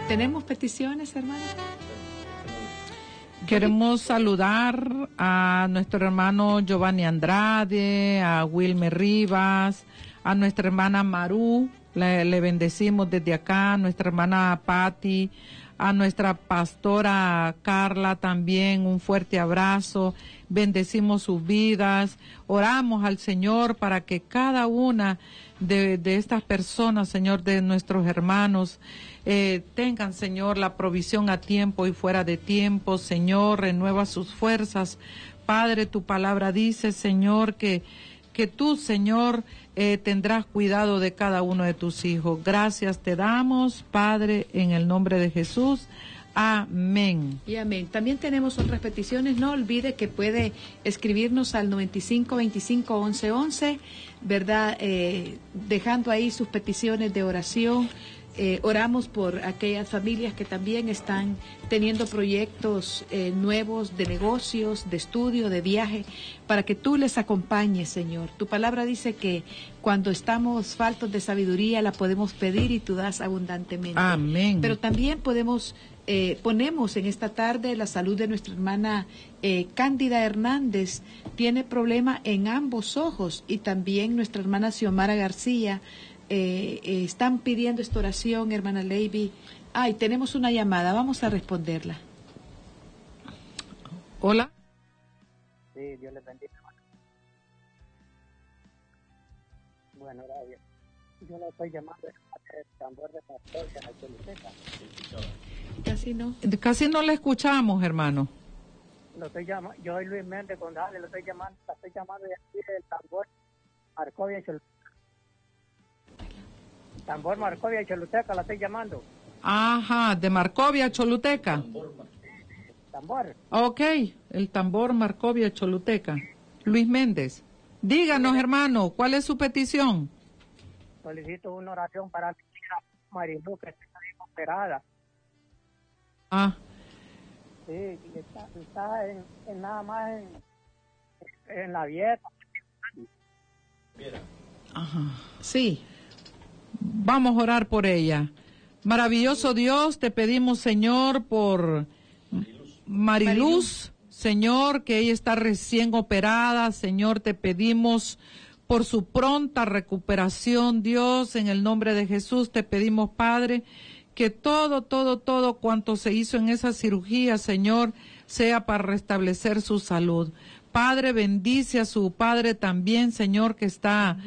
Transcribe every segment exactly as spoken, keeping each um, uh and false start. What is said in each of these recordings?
¿Tenemos peticiones, hermano? Queremos saludar a nuestro hermano Giovanni Andrade, a Wilmer Rivas, a nuestra hermana Maru, le, le bendecimos desde acá, a nuestra hermana Patti, a nuestra pastora Carla también, un fuerte abrazo, bendecimos sus vidas, oramos al Señor para que cada una de, de estas personas, Señor, de nuestros hermanos, eh, tengan, Señor, la provisión a tiempo y fuera de tiempo, Señor, renueva sus fuerzas. Padre, tu palabra dice, Señor, que que tú, Señor, eh, tendrás cuidado de cada uno de tus hijos. Gracias te damos, Padre, en el nombre de Jesús. Amén. Y amén. También tenemos otras peticiones. No olvide que puede escribirnos al noventa y cinco veinticinco once once, ¿verdad? Eh, dejando ahí sus peticiones de oración. Eh, oramos por aquellas familias que también están teniendo proyectos eh, nuevos de negocios, de estudio, de viaje, para que tú les acompañes, Señor. Tu palabra dice que cuando estamos faltos de sabiduría la podemos pedir y tú das abundantemente. Amén. Pero también podemos, eh, ponemos en esta tarde la salud de nuestra hermana eh, Cándida Hernández. Tiene problema en ambos ojos, y también nuestra hermana Xiomara García. Eh, eh, están pidiendo esta oración, hermana Levy. Ay, tenemos una llamada, vamos a responderla. Hola. Sí, Dios les bendiga. Bueno, gracias. Yo le estoy llamando el tambor de pastor de la Choluteca. Casi no. Casi no le escuchamos, hermano. Lo estoy llamando, yo soy Luis Méndez González, lo estoy llamando, la estoy llamando de aquí del tambor Marcovia y Choluteca. Tambor Marcovia y Choluteca, la estoy llamando. Ajá, de Marcovia, Choluteca. Tambor. Ok, el tambor Marcovia, Choluteca. Luis Méndez. Díganos, hermano, ¿cuál es su petición? Solicito una oración para mi hija Marilu, que está bien operada. Ah. Sí, y está, está en, en nada más en, en la dieta. Ajá. Sí. Vamos a orar por ella. Maravilloso Dios, te pedimos, Señor, por Mariluz. Mariluz, Señor, que ella está recién operada. Señor, te pedimos por su pronta recuperación, Dios, en el nombre de Jesús. Te pedimos, Padre, que todo, todo, todo cuanto se hizo en esa cirugía, Señor, sea para restablecer su salud. Padre, bendice a su padre también, Señor, que está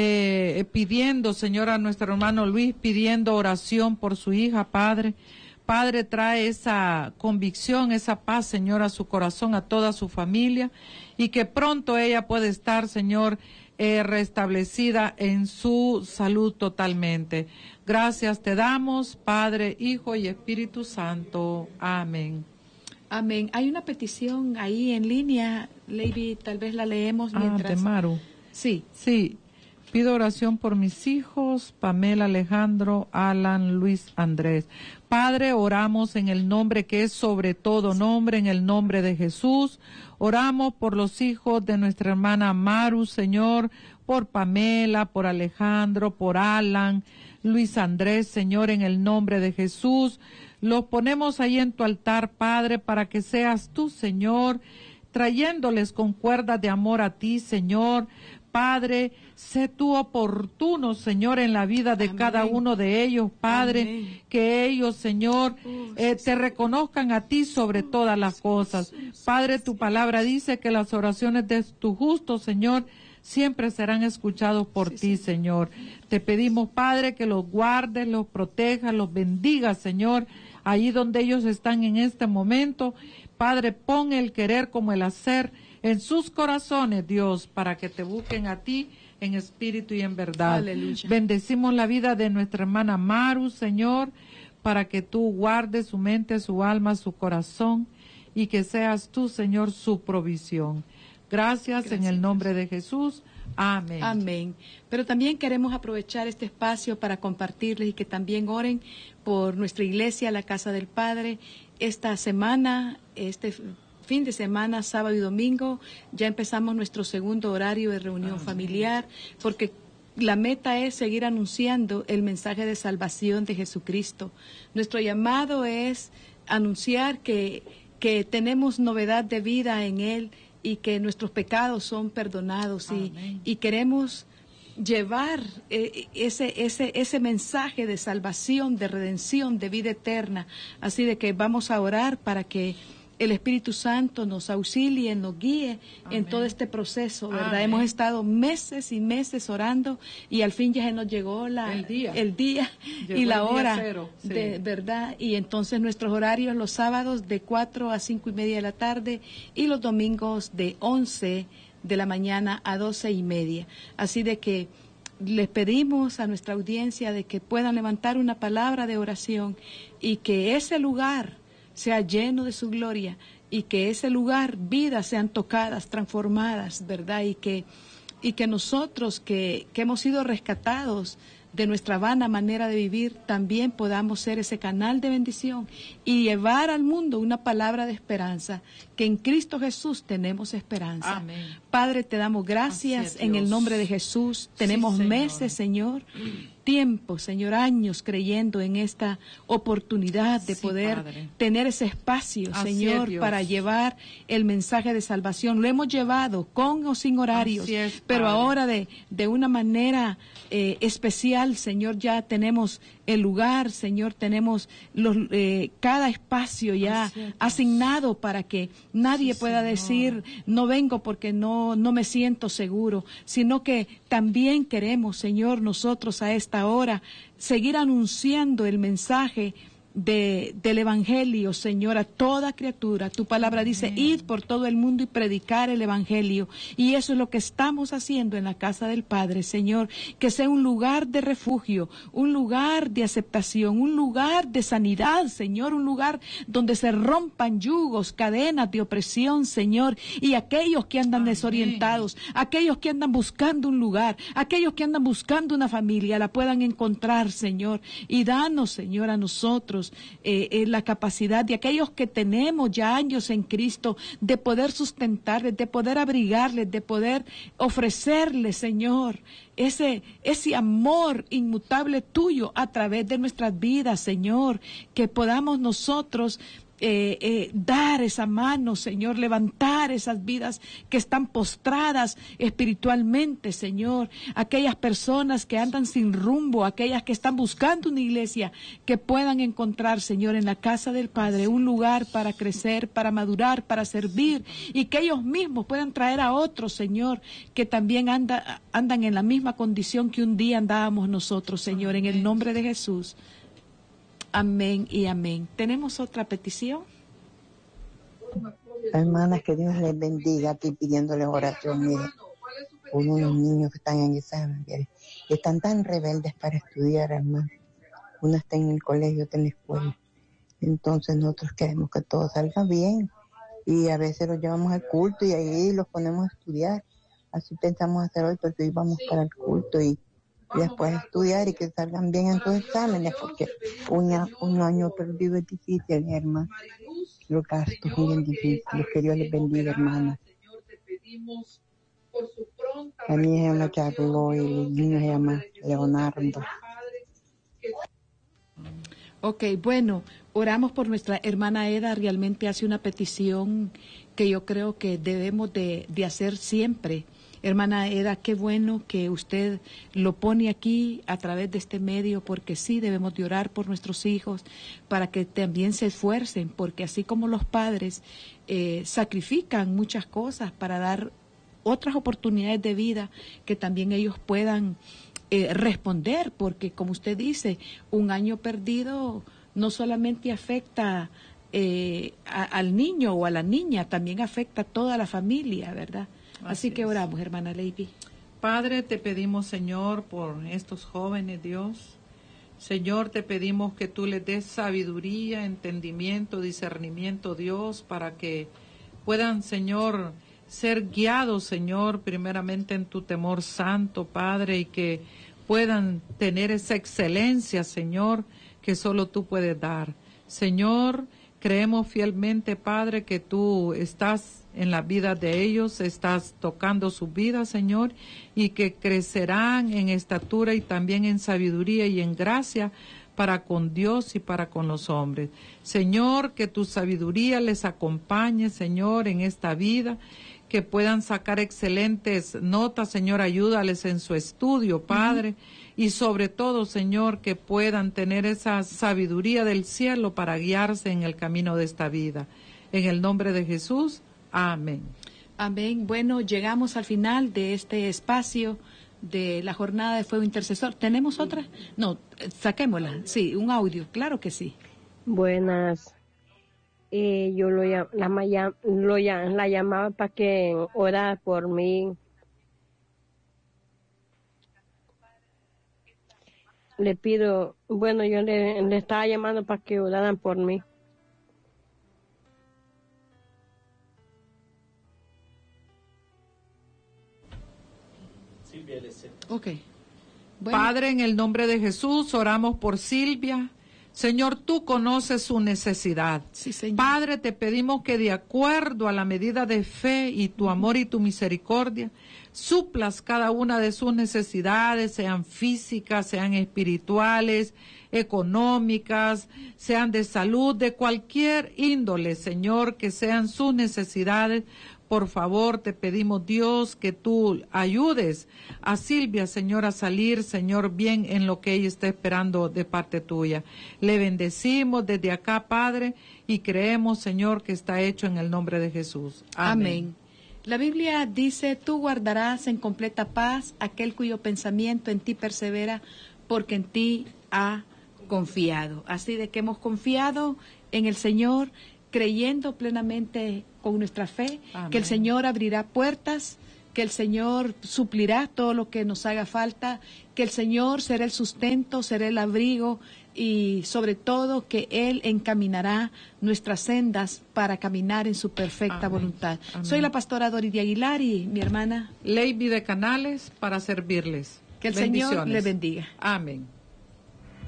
eh, pidiendo, Señor, a nuestro hermano Luis, pidiendo oración por su hija, Padre. Padre, trae esa convicción, esa paz, Señor, a su corazón, a toda su familia, y que pronto ella pueda estar, Señor, eh, restablecida en su salud totalmente. Gracias te damos, Padre, Hijo y Espíritu Santo. Amén. Amén. Hay una petición ahí en línea, Lady, tal vez la leemos mientras. Ah, de Maru. Sí. Sí. Pido oración por mis hijos, Pamela, Alejandro, Alan, Luis, Andrés. Padre, oramos en el nombre que es sobre todo nombre, en el nombre de Jesús. Oramos por los hijos de nuestra hermana Maru, Señor, por Pamela, por Alejandro, por Alan, Luis Andrés, Señor, en el nombre de Jesús. Los ponemos ahí en tu altar, Padre, para que seas tú, Señor, trayéndoles con cuerdas de amor a ti, Señor. Padre, sé tú oportuno, Señor, en la vida de Amén. Cada uno de ellos, Padre, Amén. Que ellos, Señor, eh, te reconozcan a ti sobre todas las cosas. Padre, tu palabra dice que las oraciones de tu justo, Señor, siempre serán escuchados por sí, ti, Señor. Te pedimos, Padre, que los guardes, los protejas, los bendigas, Señor, ahí donde ellos están en este momento. Padre, pon el querer como el hacer en sus corazones, Dios, para que te busquen a ti en espíritu y en verdad. Aleluya. Bendecimos la vida de nuestra hermana Maru, Señor, para que tú guardes su mente, su alma, su corazón, y que seas tú, Señor, su provisión. Gracias, Gracias en el nombre de Jesús. Amén. Amén. Pero también queremos aprovechar este espacio para compartirles y que también oren por nuestra iglesia, la Casa del Padre. Esta semana, este fin de semana, sábado y domingo, ya empezamos nuestro segundo horario de reunión familiar, porque la meta es seguir anunciando el mensaje de salvación de Jesucristo. Nuestro llamado es anunciar que, que tenemos novedad de vida en Él y que nuestros pecados son perdonados y, y queremos llevar eh, ese, ese, ese mensaje de salvación, de redención, de vida eterna. Así de que vamos a orar para que el Espíritu Santo nos auxilie, nos guíe Amén. En todo este proceso, ¿verdad? Amén. Hemos estado meses y meses orando y al fin ya se nos llegó la, el día, el día y la hora, cero, sí. de, ¿verdad? Y entonces nuestros horarios los sábados de cuatro a cinco y media de la tarde y los domingos de once de la mañana a doce y media. Así de que les pedimos a nuestra audiencia de que puedan levantar una palabra de oración y que ese lugar sea lleno de su gloria y que ese lugar, vidas sean tocadas, transformadas, ¿verdad? Y que, y que nosotros que, que hemos sido rescatados de nuestra vana manera de vivir, también podamos ser ese canal de bendición y llevar al mundo una palabra de esperanza, que en Cristo Jesús tenemos esperanza. Amén. Padre, te damos gracias en el nombre de Jesús. Tenemos sí, meses, Señor, tiempo, Señor, años creyendo en esta oportunidad de sí, poder Padre. Tener ese espacio, Así Señor, para llevar el mensaje de salvación. Lo hemos llevado con o sin horarios, es, pero ahora de, de una manera eh, especial, Señor, ya tenemos el lugar, Señor, tenemos los, eh, cada espacio ya asignado para que nadie sí, pueda Señor. Decir, no vengo porque no, no me siento seguro, sino que también queremos, Señor, nosotros a esta hora seguir anunciando el mensaje de, del Evangelio, Señor, a toda criatura. Tu palabra dice, Amén. Id por todo el mundo y predicar el Evangelio. Y eso es lo que estamos haciendo en la casa del Padre, Señor. Que sea un lugar de refugio, un lugar de aceptación, un lugar de sanidad, Señor, un lugar donde se rompan yugos, cadenas de opresión, Señor. Y aquellos que andan Amén. Desorientados, aquellos que andan buscando un lugar, aquellos que andan buscando una familia, la puedan encontrar, Señor. Y danos, Señor, a nosotros Eh, eh, la capacidad de aquellos que tenemos ya años en Cristo de poder sustentarles, de poder abrigarles, de poder ofrecerles, Señor, ese, ese amor inmutable tuyo a través de nuestras vidas, Señor, que podamos nosotros Eh, eh, dar esa mano, Señor, levantar esas vidas que están postradas espiritualmente, Señor, aquellas personas que andan sin rumbo, aquellas que están buscando una iglesia, que puedan encontrar, Señor, en la casa del Padre un lugar para crecer, para madurar, para servir, y que ellos mismos puedan traer a otros, Señor, que también anda, andan en la misma condición que un día andábamos nosotros, Señor, en el nombre de Jesús. Amén y amén. ¿Tenemos otra petición? Hermanas, que Dios les bendiga, aquí pidiéndoles oración, mire, por unos niños que están en examen, están tan rebeldes para estudiar, hermano. Uno está en el colegio, otra en la escuela. Entonces nosotros queremos que todo salga bien y a veces los llevamos al culto y ahí los ponemos a estudiar. Así pensamos hacer hoy, porque hoy vamos para el culto y y después estudiar y que salgan bien en sus exámenes, porque un, un año perdido es difícil, hermano. Los gastos son bien difíciles. Que Dios les bendiga, hermana. La niña se llama Charlo y el niño se llama Leonardo. Ok, bueno, oramos por nuestra hermana Eda. Realmente hace una petición que yo creo que debemos de, de hacer siempre. Hermana Eda, qué bueno que usted lo pone aquí a través de este medio, porque sí debemos de orar por nuestros hijos para que también se esfuercen, porque así como los padres eh, sacrifican muchas cosas para dar otras oportunidades de vida, que también ellos puedan eh, responder, porque como usted dice, un año perdido no solamente afecta eh, a, al niño o a la niña, también afecta a toda la familia, ¿verdad? Así, Así que oramos, hermana Lady. Padre, te pedimos, Señor, por estos jóvenes, Dios. Señor, te pedimos que tú les des sabiduría, entendimiento, discernimiento, Dios, para que puedan, Señor, ser guiados, Señor, primeramente en tu temor santo, Padre, y que puedan tener esa excelencia, Señor, que solo tú puedes dar. Señor, Creemos fielmente, Padre, que tú estás en la vida de ellos, estás tocando su vida, Señor, y que crecerán en estatura y también en sabiduría y en gracia para con Dios y para con los hombres. Señor, que tu sabiduría les acompañe, Señor, en esta vida, que puedan sacar excelentes notas, Señor, ayúdales en su estudio, Padre, uh-huh. Y sobre todo, Señor, que puedan tener esa sabiduría del cielo para guiarse en el camino de esta vida. En el nombre de Jesús, amén. Amén. Bueno, llegamos al final de este espacio de la jornada de fuego intercesor. ¿Tenemos otra? No, saquémosla. Sí, un audio, claro que sí. Buenas. Eh, yo lo, la, lo, la llamaba para que orara por mí. Le pido, bueno, yo le, le estaba llamando para que oraran por mí. Okay. Bueno. Padre, en el nombre de Jesús, oramos por Silvia. Señor, tú conoces su necesidad. Sí, Señor. Padre, te pedimos que de acuerdo a la medida de fe y tu amor y tu misericordia, suplas cada una de sus necesidades, sean físicas, sean espirituales, económicas, sean de salud, de cualquier índole, Señor, que sean sus necesidades. Por favor, te pedimos, Dios, que tú ayudes a Silvia, Señor, a salir, Señor, bien en lo que ella está esperando de parte tuya. Le bendecimos desde acá, Padre, y creemos, Señor, que está hecho en el nombre de Jesús. Amén. Amén. La Biblia dice, tú guardarás en completa paz aquel cuyo pensamiento en ti persevera, porque en ti ha confiado. Así de que hemos confiado en el Señor, creyendo plenamente con nuestra fe, Amén. Que el Señor abrirá puertas, que el Señor suplirá todo lo que nos haga falta, que el Señor será el sustento, será el abrigo y sobre todo que Él encaminará nuestras sendas para caminar en su perfecta Amén. Voluntad. Amén. Soy la pastora Dori de Aguilar y mi hermana Leiby de Canales para servirles. Que el Señor le bendiga. Amén.